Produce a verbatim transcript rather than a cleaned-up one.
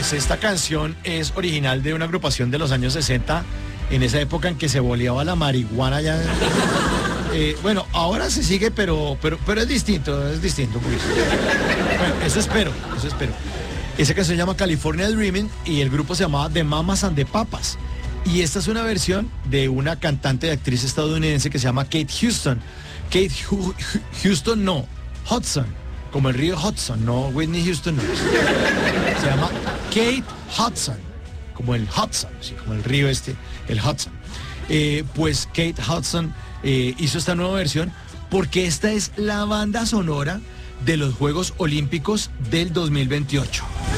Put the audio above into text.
pues esta canción es original de una agrupación de los años sesenta, en esa época en que se boleaba la marihuana ya. Eh, bueno, ahora se sigue, pero, pero, pero es distinto, es distinto. Pues. Bueno, eso espero, eso espero. Esa canción se llama California Dreaming y el grupo se llamaba The Mamas and the Papas. Y esta es una versión de una cantante y actriz estadounidense que se llama Kate Houston. Kate Hu- Hu- Houston, no, Hudson, como el río Hudson, no Whitney Houston, no. Se llama Kate Hudson, como el Hudson, sí, como el río este, el Hudson. Eh, pues Kate Hudson eh, hizo esta nueva versión porque esta es la banda sonora de los Juegos Olímpicos del dos mil veintiocho.